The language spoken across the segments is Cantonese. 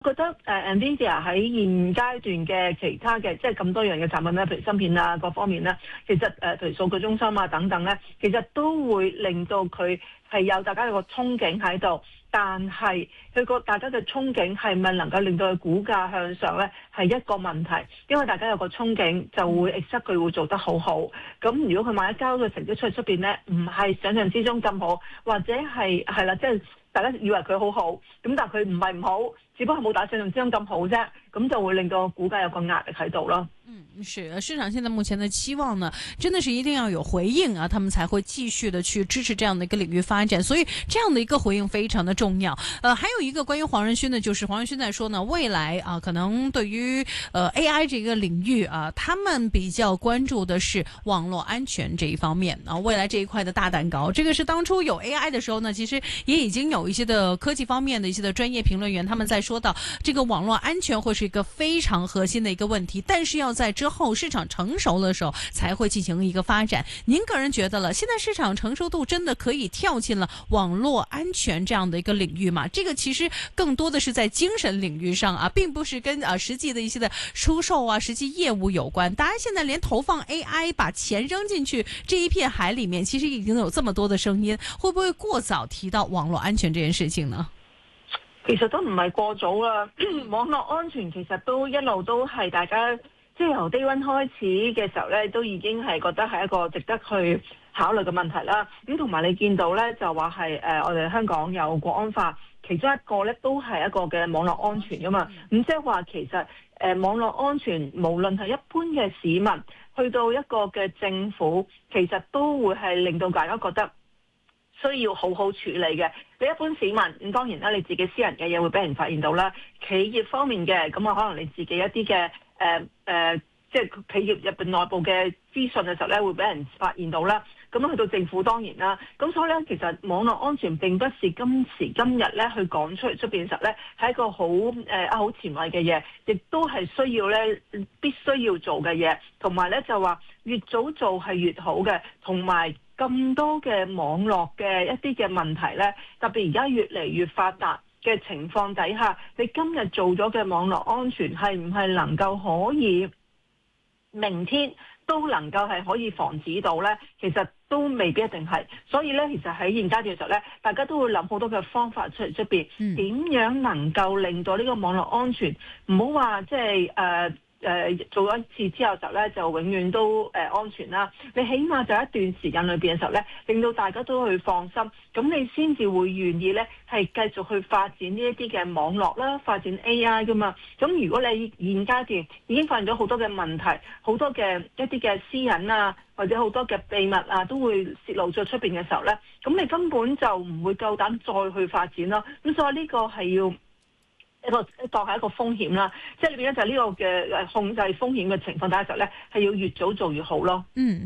覺得Nvidia 喺現階段嘅其他嘅即係咁多樣嘅產品咧，譬如芯片啊各方面咧，其實譬如數據中心啊等等咧，其實都會令到佢係有大家有個憧憬喺度，但係大家嘅憧憬係咪能夠令到佢股價向上咧，係一個問題，因為大家有個憧憬就會 expect 佢會做得好好，咁如果佢萬一交嘅成績出邊咧，唔係想象之中咁好，或者係啦，即係大家以為佢好好，咁但係佢唔係唔好，只不過冇打想象之中咁好啫，咁就會令到股價有個壓力喺度咯。 是市場現在目前的期望呢，真的是一定要有回應啊，他們才會繼續的去支持這樣的一個領域發展，所以這樣的一個回應非常的重要。還有一個關於黃仁勳呢，就是黃仁勳在說呢，未來啊，可能對於AI 這個領域啊，他們比較關注的是網絡安全這一方面啊，未來這一塊的大蛋糕，這個是當初有 AI 的時候呢，其實也已經有一些的科技方面的一些的專業評論員，他們在說到這個網絡安全會是一個非常核心的一個問題，但是要在之後市場成熟的時候才會進行一個發展。您個人覺得了，現在市場成熟度真的可以跳進了網絡安全這樣的一個領域嗎？這個其實更多的是在精神領域上啊，並不是跟實際的一些的出售啊、實際業務有關。大家現在連投放 AI 把錢扔進去這一片海裡面，其實已經有這麼多的聲音，會不會過早提到網絡安全這件事情呢？ 其實都唔係過早啦，網絡安全其實都一路都係大家即係由低溫開始嘅時候咧，都已經係覺得係一個值得去考慮嘅問題啦。咁同埋你見到咧，就話係我哋香港有國安法，其中一個咧都係一個嘅網絡安全噶嘛。咁即係話其實網絡安全無論係一般嘅市民去到一個嘅政府，其實都會係令到大家覺得需要好好處理嘅。你一般市民咁當然啦，你自己私人嘅嘢會俾人發現到啦。企業方面嘅咁啊，可能你自己一啲嘅即係企業入邊內部嘅資訊嘅時候咧，會俾人發現到啦。咁去到政府當然啦。咁所以咧，其實網絡安全並不是今時今日咧去講出邊嘅時候咧，係一個好前衞嘅嘢，亦都係需要咧必須要做嘅嘢。同埋咧就話越早做係越好嘅，同埋咁多嘅網絡嘅一啲嘅問題咧，特別而家越嚟越發達嘅情況底下，你今日做咗嘅網絡安全係唔係能夠可以明天都能夠係可以防止到呢？其實都未必一定係。所以呢，其實喺現階段嘅時候呢，大家都會諗好多嘅方法出邊，點樣能夠令到呢個網絡安全唔好話即係做咗一次之後就咧就永遠都安全啦。你起碼就一段時間裏邊嘅時候咧，令到大家都去放心，咁你先至會願意咧係繼續去發展呢一啲嘅網絡啦，發展 AI 噶嘛。咁如果你現階段已經發現咗好多嘅問題，好多嘅一啲嘅私隱啊，或者好多嘅秘密啊，都會泄露咗出邊嘅時候咧，咁你根本就唔會夠膽再去發展咯。咁所以呢個係要當係一個風險啦，即係裏邊咧就係呢個嘅控制風險嘅情況底下時候咧，係要越早做越好咯。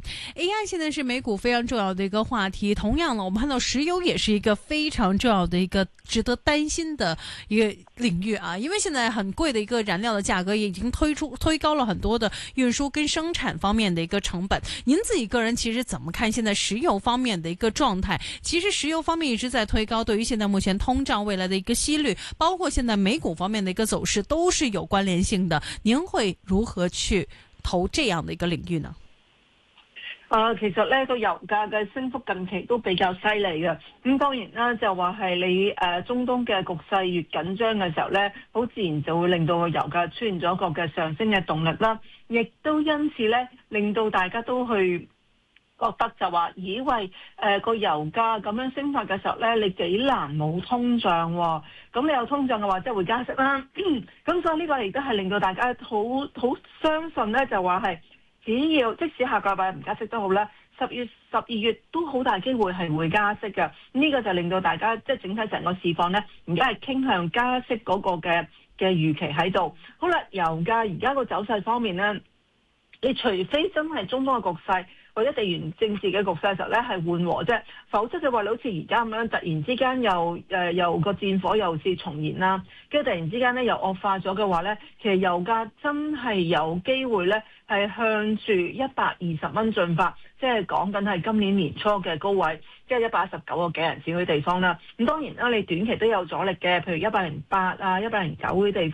AI 現在是美股非常重要的一個話題，同樣呢，我們看到石油也是一個非常重要的一個值得擔心的一個領域啊，因為現在很貴的一個燃料的價格也已經推高了很多的運輸跟生產方面的一個成本。您自己個人其實怎麼看現在石油方面的一個狀態？其實石油方面一直在推高，對於現在目前通脹未來的一個息率，包括現在美股方面的一個走勢都是有關聯性的。您會如何去投這樣的一個領域呢？ 其實咧個油價嘅升幅近期都比較犀利嘅。咁當然啦，就話係你中東嘅局勢越緊張嘅時候咧，好自然就會令到個油價出現咗一個嘅上升嘅動力啦。亦都因此咧，令到大家都去覺得就話，咦喂，個油價咁樣升法嘅時候咧，你幾難冇通脹喎？咁你有通脹嘅話，即係會加息啦。咁所以呢個亦都係令到大家好相信咧，就話係只要即使下個禮拜唔加息都好啦，10月、12月都好大機會係會加息嘅。呢個就令到大家即係整體成個市況咧，而家係傾向加息嗰個嘅預期喺度。好啦，油價而家個走勢方面咧，你除非真係中東嘅局勢或者地緣政治嘅局勢嘅時候咧係緩和啫，否則嘅話，你好似而家咁樣突然之間又個戰火又是重燃啦，跟住突然之間咧又惡化咗嘅話咧，其實油價真係有機會咧係向住120蚊進發，即係講緊係今年年初嘅高位，即係119個幾人錢嗰啲地方啦。咁當然啦，你短期都有阻力嘅，譬如108啊、109嗰啲地方。